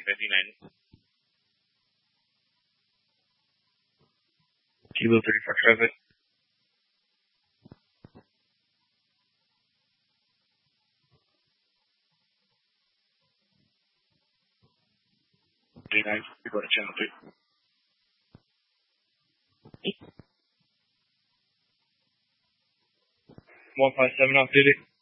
59. Kilo 3 for traffic. D9, you go to channel 2. 157 off duty.